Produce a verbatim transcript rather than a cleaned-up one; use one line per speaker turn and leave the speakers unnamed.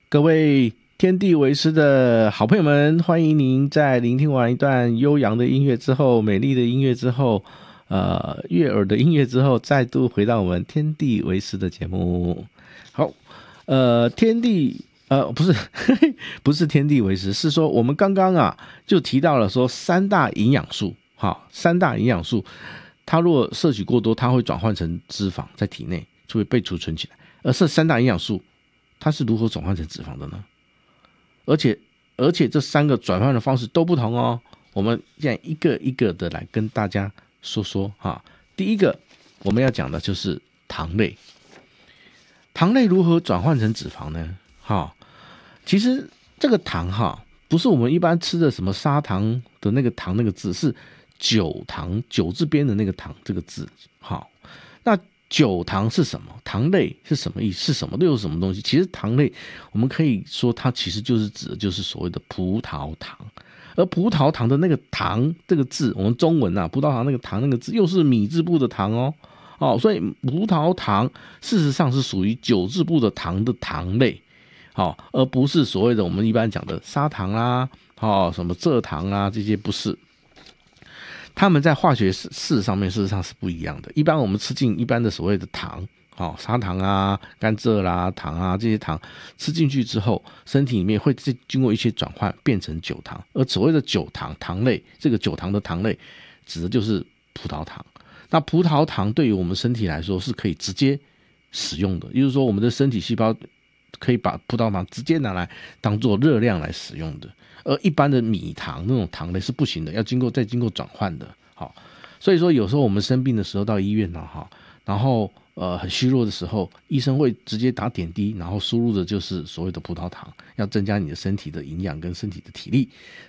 各位天地为师的好朋友们，欢迎您在聆听完一段悠扬的音乐之后，美丽的音乐之后，呃，悦耳的音乐之后，再度回到我们天地为师的节目。好，呃，天地呃不是不是天地为师，是说我们刚刚啊就提到了说三大营养素，好，三大营养素，它如果摄取过多，它会转换成脂肪在体内，就会被储存起来。而这三大营养素，它是如何转换成脂肪的呢？而且而且这三个转换的方式都不同哦。我们现在一个一个的来跟大家说说哈。第一个我们要讲的就是糖类，糖类如何转换成脂肪呢？哈，其实这个糖哈，不是我们一般吃的什么砂糖的那个糖那个字，是酒糖酒字边的那个糖这个字。好，那酒糖是什么？糖类是什么意思？是什么？又是什么东西？其实糖类，我们可以说它其实就是指的就是所谓的葡萄糖，而葡萄糖的那个糖这个字，我们中文啊，葡萄糖那个糖那个字又是米字部的糖哦，哦，所以葡萄糖事实上是属于酒字部的糖的糖类，哦，而不是所谓的我们一般讲的砂糖啊，哦，什么蔗糖啊，这些不是。它们在化学式上面事实上是不一样的。一般我们吃进一般的所谓的糖，哦，砂糖啊、甘蔗啦、糖啊这些糖吃进去之后，身体里面会经过一些转换变成酒糖。而所谓的酒糖糖类，这个酒糖的糖类指的就是葡萄糖。那葡萄糖对于我们身体来说是可以直接使用的，也就是说我们的身体细胞可以把葡萄糖直接拿来当做热量来使用的。而一般的米糖那种糖类是不行的，要经过再经过转换的。好，所以说有时候我们生病的时候到医院呢，哈，然后呃很虚弱的时候，医生会直接打点滴，然后输入的就是所谓的葡萄糖，要增加你的身体的营养跟身体的体力。